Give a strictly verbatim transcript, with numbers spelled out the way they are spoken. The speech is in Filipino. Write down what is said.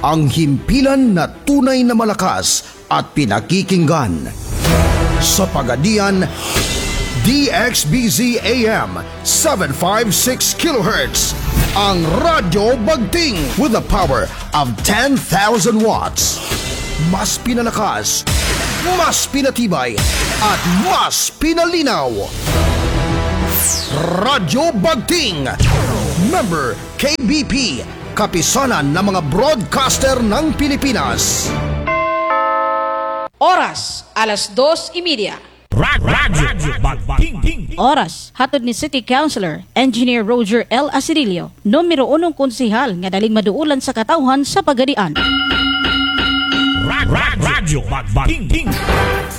ang himpilan na tunay na malakas at pinakikinggan. Sa Pagadian, D X B Z A M seven fifty-six kilohertz, ang Radyo Bagting with a power of ten thousand watts. Mas pinalakas, mas pinatibay, at mas pinalinaw. Radyo Bagting, member K B P, kapisanan ng mga broadcaster ng Pilipinas. Oras, alas dos y media. Radyo Bagting. Oras, hatod ni City Councilor, Engineer Roger L. Asirilio, numero unong konsihal nga daling maduulan sa katawhan sa Pagadian. Radyo Bagting.